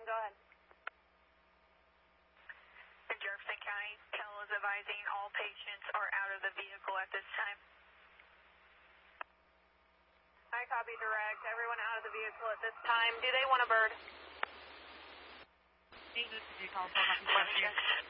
go ahead. Jefferson County Tel is advising all patients are out of the vehicle at this time. I copy direct. Everyone out of the vehicle at this time. Do they want a bird? Question.